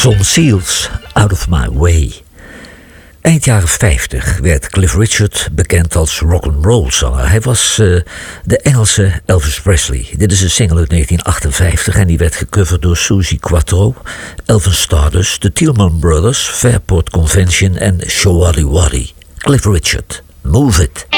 Son Seals, Out of My Way. Eind jaren 50 werd Cliff Richard bekend als rock'n'roll zanger. Hij was de Engelse Elvis Presley. Dit is een single uit 1958 en die werd gecoverd door Suzi Quatro, Elvis Stardust, de Tielman Brothers, Fairport Convention en Showaddy Waddy. Cliff Richard, Move It.